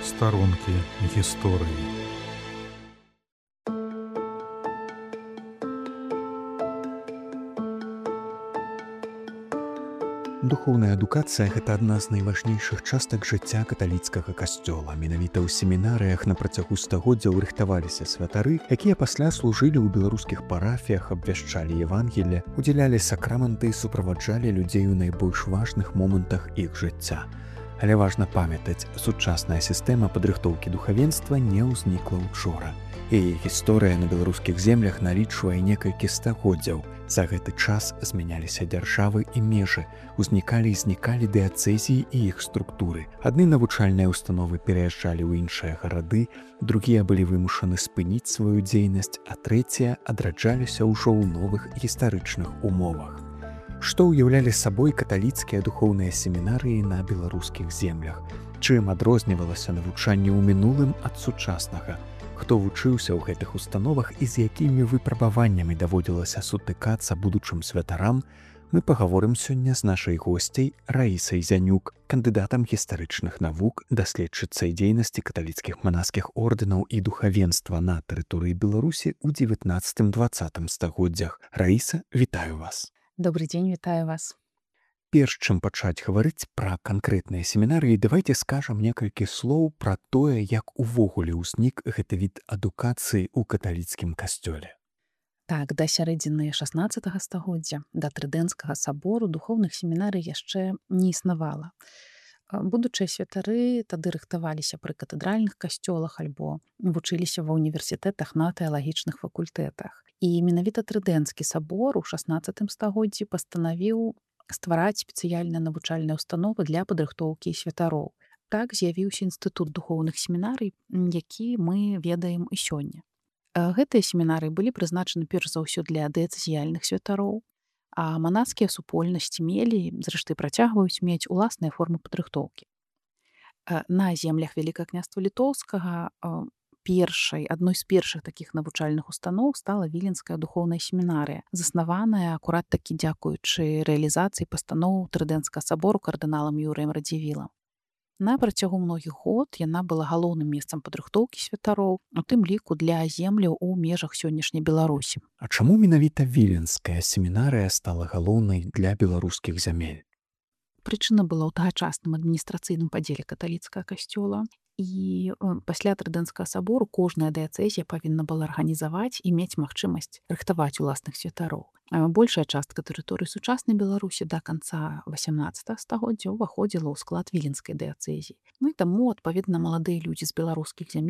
Старонкі гісторыі. Духоўная адукацыя – гэта адна з найважнейшых частак жыцця каталіцкага касцёла. Менавіта ў семінарыях на працягу стагоддзяў рыхтаваліся святары, якія пасля служылі ў беларускіх парафіях, абвяшчалі евангелле, удзялялі сакраманты і суправаджалі людзей у найбольш важных момантах іх жыцця. Але важна памятаць, сучасная сістэма падрыхтоўкі духавенства не ўзнікла учора. Яе гісторыя на беларускіх землях налічвае некалькі стагоддзяў. За гэты час змяняліся дзяржавы і межы, узнікалі і знікалі дыяцэзіі і іх структуры. Адны навучальныя установы пераязджалі ў іншыя гарады, другія былі вымушаны спыніць сваю дзейнасць, а трэція адраджаліся ўжо ў новых гістарычных умовах. Што ўяўлялі сабой каталіцкія духоўныя семінарыі на беларускіх землях? Чым адрознівалася навучанне ў мінулым ад сучаснага? Хто вучыўся ў гэтых установах і з якімі выпрабаваннямі даводзілася сутыкацца будучым святарам, мы пагаворым сёння з нашай госцяй Раісай Зянюк, кандыдатам гістарычных навук, даследчыцай дзейнасці каталіцкіх манаскіх ордэнаў і духавенства на тэрыторыі Беларусі ў 19-20 стагоддзях. Раіса, вітаю вас. Добрый дзень, вітаю вас. Перш чым пачаць гаварыць пра канкрэтныя семінарыі, давайце скажам некалькі слоў пра тое, як увогуле ўзнік гэты від адукацыі ў каталіцкім касцёле. Так, да сярэдзіны 16 стагоддзя, да Трыдэнскага сабору, духоўных семінарый яшчэ не існавала. Будучыя святары тады рыхтаваліся пры катэдральных касцёлах альбо вучыліся ва ўніверсітэтах на тэалагічных факультэтах. І менавіта Трыдэнскі сабор у 16 стагоддзі пастанавіў ствараць спецыяльныя навучальныя ўстановы для падрыхтоўкі святароў. Так з'явіўся інстытут духоўных семінарый, які мы ведаем і сёння. Гэтыя семінарыі былі прызначаны перш за ўсё для дыяцэзіяльных святароў, а манаскія супольнасці мелі, зрэшты працягваюць мець уласныя формы падрыхтоўкі. На землях Вялікага княства Літоўскага адной з першых такіх навучальных устаноў стала Віленская духоўная семінарыя, заснаваная акурат такі дзякуючы рэалізацыі пастаноў Трыдэнскага сабору кардыналам Юрыем Радзівілам. На працягу многіх год яна была галоўным месцам падрыхтоўкі святароў, у тым ліку для земляў у межах сённяшняй Беларусі. А чаму менавіта Віленская семінарыя стала галоўнай для беларускіх зямель? Прычына была ў тагачасным адміністрацыйным падзеле каталіцкага касцёла, і пасля Трыдэнскага сабору кожная дыяцэзія павінна была арганізаваць і мець магчымасць рыхтаваць уласных святароў. Большая частка тэрыторыі сучаснай Беларусі да канца 18 стагоддзя ўваходзіла ў склад Віленскай дыяцэзіі. Ну і таму, адпаведна, маладыя людзі з беларускіх зямель